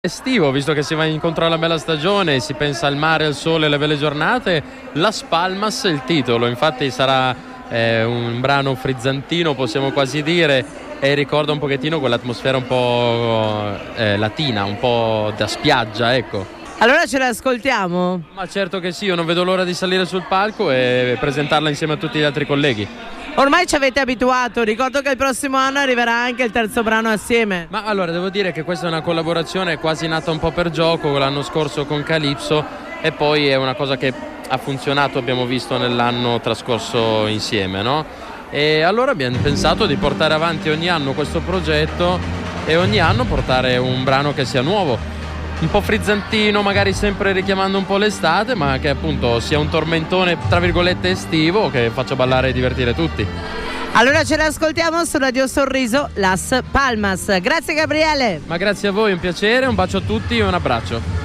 Estivo, visto che si va incontro alla bella stagione, si pensa al mare, al sole, alle belle giornate. Las Palmas è il titolo, infatti sarà un brano frizzantino, possiamo quasi dire, e ricorda un pochettino quell'atmosfera un po' latina, un po' da spiaggia, ecco. Allora ce l'ascoltiamo? Ma certo che sì, io non vedo l'ora di salire sul palco e presentarla insieme a tutti gli altri colleghi. Ormai ci avete abituato, ricordo che il prossimo anno arriverà anche il terzo brano assieme. Ma allora devo dire che questa è una collaborazione quasi nata un po' per gioco, l'anno scorso con Calypso, e poi è una cosa che ha funzionato, abbiamo visto nell'anno trascorso insieme, no? E allora abbiamo pensato di portare avanti ogni anno questo progetto e ogni anno portare un brano che sia nuovo, un po' frizzantino, magari sempre richiamando un po' l'estate, ma che appunto sia un tormentone tra virgolette estivo che faccia ballare e divertire tutti. Allora ce l'ascoltiamo su Radio Sorriso, Las Palmas. Grazie Gabriele. Ma grazie a voi, un piacere, un bacio a tutti e un abbraccio.